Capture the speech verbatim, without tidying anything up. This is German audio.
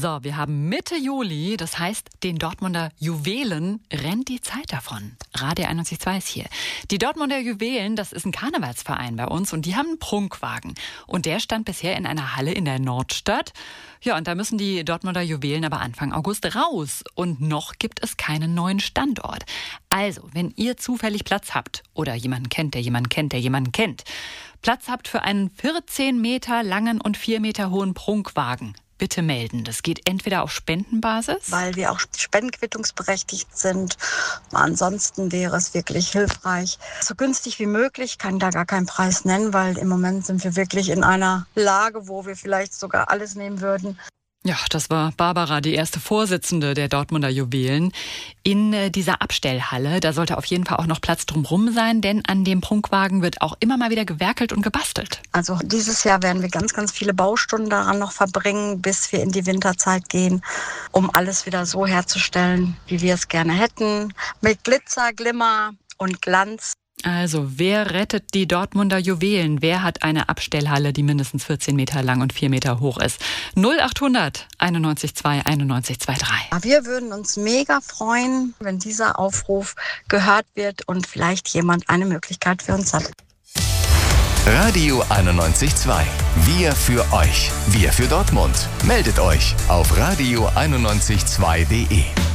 So, wir haben Mitte Juli, das heißt, den Dortmunder Juwelen rennt die Zeit davon. Radio einundneunzig Komma zwei ist hier. Die Dortmunder Juwelen, das ist ein Karnevalsverein bei uns und die haben einen Prunkwagen. Und der stand bisher in einer Halle in der Nordstadt. Ja, und da müssen die Dortmunder Juwelen aber Anfang August raus. Und noch gibt es keinen neuen Standort. Also, wenn ihr zufällig Platz habt oder jemanden kennt, der jemanden kennt, der jemanden kennt, Platz habt für einen vierzehn Meter langen und vier Meter hohen Prunkwagen, bitte melden. Das geht entweder auf Spendenbasis, weil wir auch spendenquittungsberechtigt sind. Ansonsten wäre es wirklich hilfreich. So günstig wie möglich, kann da gar keinen Preis nennen, weil im Moment sind wir wirklich in einer Lage, wo wir vielleicht sogar alles nehmen würden. Ja, das war Barbara, die erste Vorsitzende der Dortmunder Juwelen. In äh, dieser Abstellhalle, da sollte auf jeden Fall auch noch Platz drumherum sein, denn an dem Prunkwagen wird auch immer mal wieder gewerkelt und gebastelt. Also dieses Jahr werden wir ganz, ganz viele Baustunden daran noch verbringen, bis wir in die Winterzeit gehen, um alles wieder so herzustellen, wie wir es gerne hätten. Mit Glitzer, Glimmer und Glanz. Also, wer rettet die Dortmunder Juwelen? Wer hat eine Abstellhalle, die mindestens vierzehn Meter lang und vier Meter hoch ist? null achthundert einundneunzig Komma zwei einundneunzig Komma drei. Wir würden uns mega freuen, wenn dieser Aufruf gehört wird und vielleicht jemand eine Möglichkeit für uns hat. Radio einundneunzig Komma zwei. Wir für euch. Wir für Dortmund. Meldet euch auf radio einundneunzig Komma zwei punkt de.